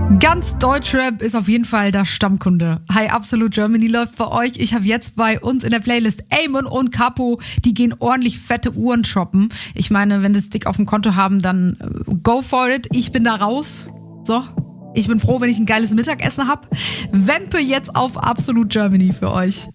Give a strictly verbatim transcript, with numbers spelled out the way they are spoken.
Ganz Deutschrap ist auf jeden Fall der Stammkunde. Hi, Absolute Germany läuft bei euch. Ich habe jetzt bei uns in der Playlist Amon und Capo. Die gehen ordentlich fette Uhren shoppen. Ich meine, wenn das dick auf dem Konto haben, dann go for it. Ich bin da raus. So, ich bin froh, wenn ich ein geiles Mittagessen habe. Wempe jetzt auf Absolute Germany für euch.